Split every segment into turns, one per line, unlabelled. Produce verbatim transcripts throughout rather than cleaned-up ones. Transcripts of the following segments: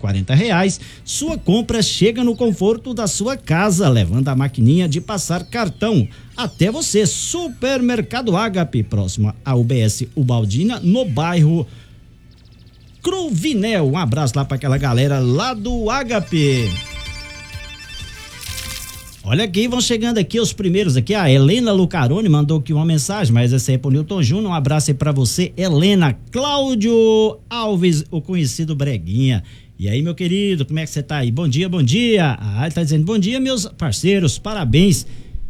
quarenta reais, sua compra chega no conforto da sua casa, levando a maquininha de passar cartão até você. Supermercado Ágape, próximo à U B S Ubaldina, no bairro Cruvinel. Um abraço lá para aquela galera lá do Ágape. Olha aqui, vão chegando aqui os primeiros aqui, a Helena Lucarone mandou aqui uma mensagem, mas essa aí é pro Nilton Júnior, um abraço aí pra você, Helena. Cláudio Alves, o conhecido Breguinha. E aí, meu querido, como é que você tá aí? Bom dia, bom dia. Ah, ele tá dizendo, bom dia, meus parceiros, parabéns.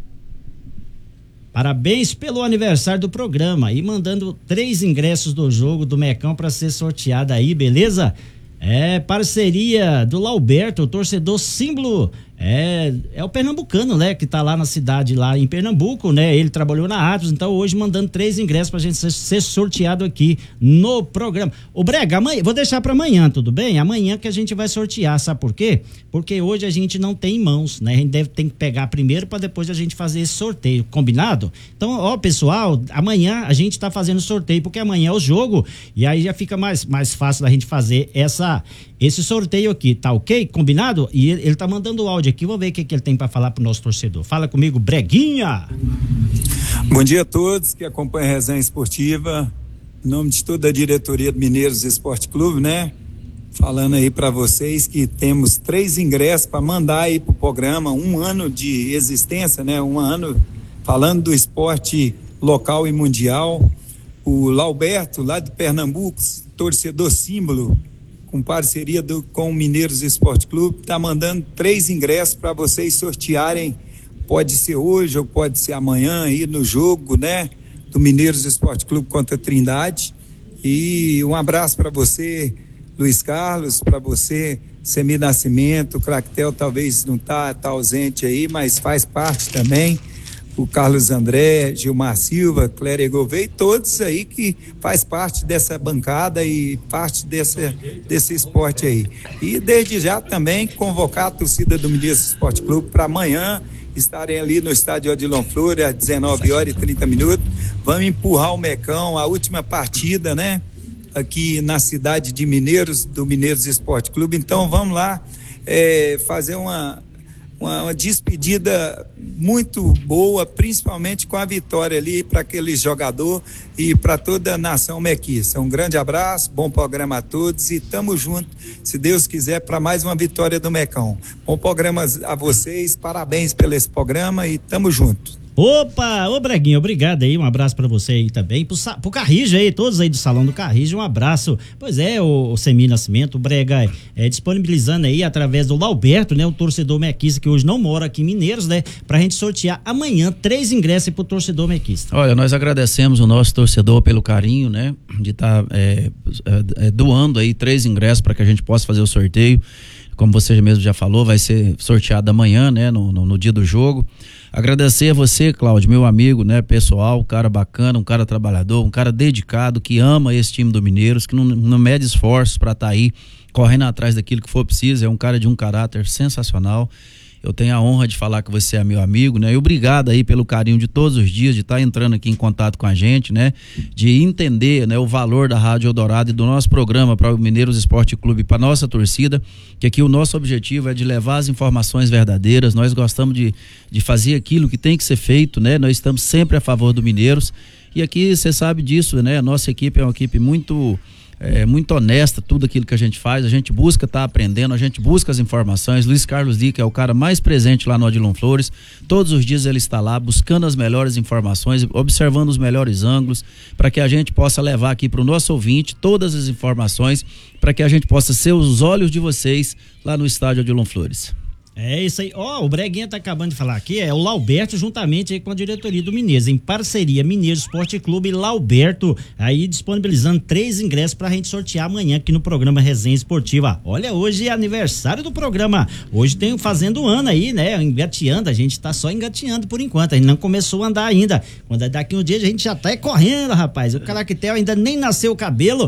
Parabéns pelo aniversário do programa e mandando três ingressos do jogo do Mecão pra ser sorteado aí, beleza? É, parceria do Lauberto, o torcedor símbolo, é, é o pernambucano, né, que tá lá na cidade, lá em Pernambuco, né, ele trabalhou na Atos, então hoje mandando três ingressos pra gente ser, ser sorteado aqui no programa. Ô Brega, amanhã, vou deixar pra amanhã, tudo bem? Amanhã que a gente vai sortear, sabe por quê? Porque hoje a gente não tem em mãos, né, a gente deve ter que pegar primeiro pra depois a gente fazer esse sorteio, combinado? Então, ó pessoal, amanhã a gente tá fazendo sorteio, porque amanhã é o jogo, e aí já fica mais, mais fácil da gente fazer essa, esse sorteio aqui, tá ok? Combinado? E ele, ele tá mandando o áudio aqui, vamos ver o que, que ele tem para falar pro nosso torcedor. Fala comigo, Breguinha.
Bom dia a todos que acompanham a Resenha Esportiva, em nome de toda a diretoria do Mineiros Esporte Clube, né? Falando aí para vocês que temos três ingressos para mandar aí pro programa, um ano de existência, né? Um ano falando do esporte local e mundial. O Lauberto, lá de Pernambuco, torcedor símbolo, com parceria do, com o Mineiros Esporte Clube, está mandando três ingressos para vocês sortearem, pode ser hoje ou pode ser amanhã aí no jogo, né, do Mineiros Esporte Clube contra a Trindade. E um abraço para você, Luiz Carlos, para você, Semir Nascimento, o Cractel talvez não tá, tá ausente aí, mas faz parte também, o Carlos André, Gilmar Silva, Cléria Gouveia e todos aí que faz parte dessa bancada e parte desse, desse esporte aí. E desde já também convocar a torcida do Mineiros Esporte Clube para amanhã estarem ali no estádio Odilon Flores às dezenove horas e trinta minutos. Vamos empurrar o Mecão, a última partida, né? Aqui na cidade de Mineiros, do Mineiros Esporte Clube. Então vamos lá é, fazer uma Uma, uma despedida muito boa, principalmente com a vitória ali para aquele jogador e para toda a nação mequista. Um grande abraço, bom programa a todos e tamo junto, se Deus quiser, para mais uma vitória do Mecão. Bom programa a vocês, parabéns pelo esse programa e tamo junto.
Opa, ô Breguinha, obrigado aí, um abraço pra você aí também, pro, pro Carrijo aí, todos aí do Salão do Carrijo, um abraço. Pois é, o, o Semir Nascimento, o Brega é, disponibilizando aí através do Lauberto, né, o torcedor mequista que hoje não mora aqui em Mineiros, né, pra gente sortear amanhã três ingressos pro torcedor mequista.
Olha, nós agradecemos o nosso torcedor pelo carinho, né, de estar tá, é, é, doando aí três ingressos para que a gente possa fazer o sorteio. Como você mesmo já falou, vai ser sorteado amanhã, né, no, no, no dia do jogo. Agradecer a você, Cláudio, meu amigo, né, pessoal, um cara bacana, um cara trabalhador, um cara dedicado, que ama esse time do Mineiros, que não, não mede esforços para estar tá aí correndo atrás daquilo que for preciso. É um cara de um caráter sensacional. Eu tenho a honra de falar que você é meu amigo, né? E obrigado aí pelo carinho de todos os dias, de estar tá entrando aqui em contato com a gente, né? De entender, né, o valor da Rádio Eldorado e do nosso programa para o Mineiros Esporte Clube, para nossa torcida, que aqui o nosso objetivo é de levar as informações verdadeiras. Nós gostamos de, de fazer aquilo que tem que ser feito, né? Nós estamos sempre a favor do Mineiros e aqui você sabe disso, né? A nossa equipe é uma equipe muito... É, muito honesta, tudo aquilo que a gente faz, a gente busca estar tá aprendendo, a gente busca as informações. Luiz Carlos Dick é o cara mais presente lá no Odilon Flores, todos os dias ele está lá buscando as melhores informações, observando os melhores ângulos, para que a gente possa levar aqui para o nosso ouvinte todas as informações, para que a gente possa ser os olhos de vocês lá no estádio Odilon Flores.
É isso aí, ó, oh, o Breguinha tá acabando de falar aqui, é o Lauberto juntamente aí com a diretoria do Mineiros, em parceria Mineiros Esporte Clube e Lauberto, aí disponibilizando três ingressos pra gente sortear amanhã aqui no programa Resenha Esportiva. Olha, hoje é aniversário do programa, hoje tem fazendo um ano aí, né, engateando, a gente tá só engateando por enquanto, a gente não começou a andar ainda, quando daqui um dia a gente já tá correndo, rapaz, o Caractel ainda nem nasceu o cabelo,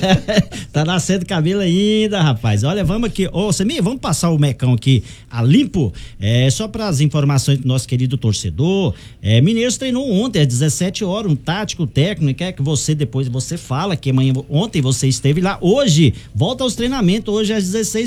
tá nascendo cabelo ainda, rapaz. Olha, vamos aqui, ô, Semir, vamos passar o Mecão aqui a limpo, é, só para as informações do nosso querido torcedor, é, Mineiros treinou ontem às dezessete horas, um tático técnico, é que você depois você fala que amanhã, ontem você esteve lá, hoje volta aos treinamentos, hoje às dezesseis